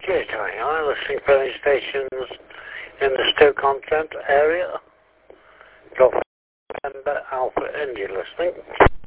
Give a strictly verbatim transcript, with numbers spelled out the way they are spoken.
Street, aye, aye, listening filling stations in the Stoke-on-Trent area. Golf November Alpha India listening.